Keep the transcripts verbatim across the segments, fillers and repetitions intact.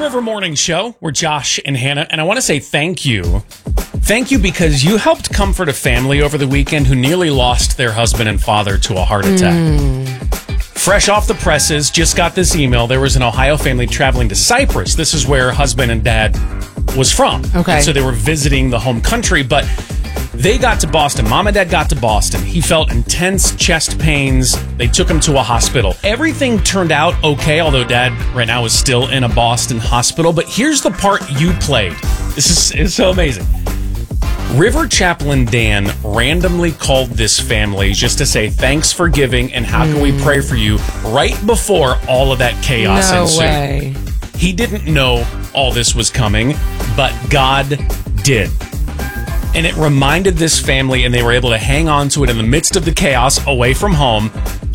River Morning Show. We're Josh and Hannah, and I want to say thank you. Thank you because you helped comfort a family over the weekend who nearly lost their husband and father to a heart attack. Mm. Fresh off the presses, just got this email. There was an Ohio family traveling to Cyprus. This is where husband and dad was from. Okay. And so they were visiting the home country, but they got to Boston. Mom and dad got to Boston. He felt intense chest pains. They took him to a hospital. Everything turned out okay, although dad right now is still in a Boston hospital. But here's the part you played. This is, is so amazing. River Chaplain Dan randomly called this family just to say thanks for giving and how can mm. we pray for you right before all of that chaos no ensued. Way. He didn't know all this was coming, but God did. And it reminded this family, and they were able to hang on to it in the midst of the chaos away from home.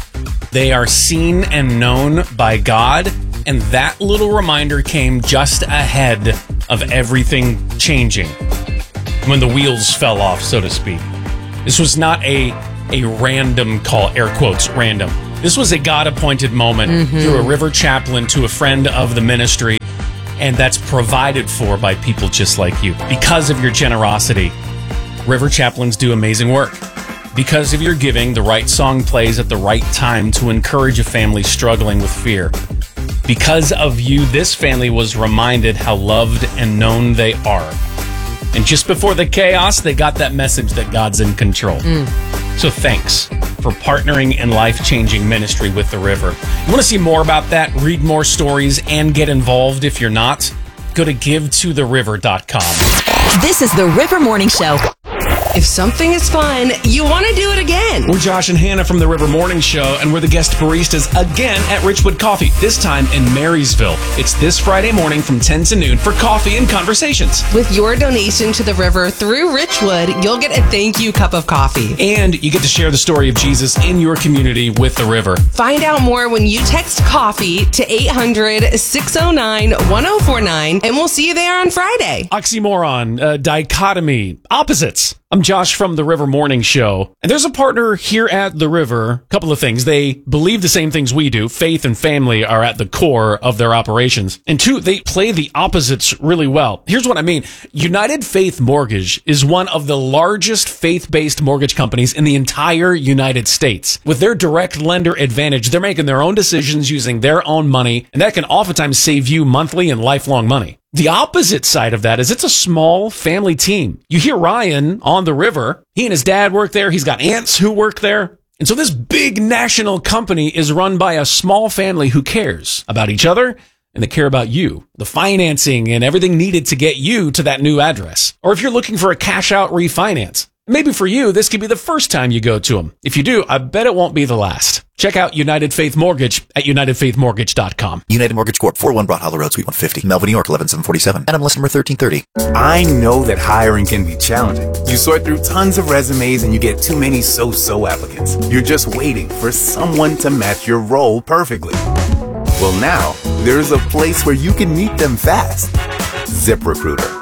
They are seen and known by God, and that little reminder came just ahead of everything changing. When the wheels fell off, so to speak. This was not a a random call, air quotes, random. This was a God-appointed moment mm-hmm. through a River Chaplain to a friend of the ministry, and that's provided for by people just like you. Because of your generosity, River Chaplains do amazing work. Because of your giving, the right song plays at the right time to encourage a family struggling with fear. Because of you, this family was reminded how loved and known they are. And just before the chaos, they got that message that God's in control. Mm. So thanks for partnering in life-changing ministry with the River. You want to see more about that, read more stories, and get involved if you're not? Go to give to the river dot com. This is the River Morning Show. If something is fun, you want to do it again. We're Josh and Hannah from the River Morning Show, and we're the guest baristas again at Richwood Coffee, this time in Marysville. It's this Friday morning from ten to noon for coffee and conversations. With your donation to the River through Richwood, you'll get a thank you cup of coffee. And you get to share the story of Jesus in your community with the River. Find out more when you text COFFEE to eight hundred, six oh nine, one oh four nine, and we'll see you there on Friday. Oxymoron, uh, dichotomy, opposites. I'm Josh from the River Morning Show, and there's a partner here at the River. A couple of things. They believe the same things we do. Faith and family are at the core of their operations. And two, they play the opposites really well. Here's what I mean. United Faith Mortgage is one of the largest faith-based mortgage companies in the entire United States. With their direct lender advantage, they're making their own decisions using their own money, and that can oftentimes save you monthly and lifelong money. The opposite side of that is it's a small family team. You hear Ryan on the River. He and his dad work there. He's got aunts who work there. And so this big national company is run by a small family who cares about each other and they care about you, the financing and everything needed to get you to that new address. Or if you're looking for a cash out refinance, maybe for you, this could be the first time you go to them. If you do, I bet it won't be the last. Check out United Faith Mortgage at united faith mortgage dot com. United Mortgage Corp, four oh one Broad Hollow Road, Suite one fifty, Melville, New York, eleven seven forty-seven. N M L S number thirteen thirty. I know that hiring can be challenging. You sort through tons of resumes and you get too many so-so applicants. You're just waiting for someone to match your role perfectly. Well, now, there's a place where you can meet them fast. ZipRecruiter.